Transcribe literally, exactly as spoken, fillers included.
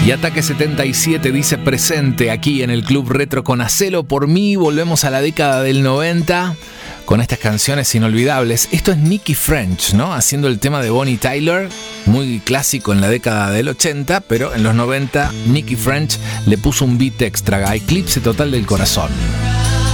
Y Ataque setenta y siete dice presente aquí en el Club Retro con Hacelo por mí. Volvemos a la década del noventa con estas canciones inolvidables. Esto es Nicky French, ¿no? Haciendo el tema de Bonnie Tyler, muy clásico en la década del ochenta, pero en los noventa Nicky French le puso un beat extra, Eclipse Total del Corazón.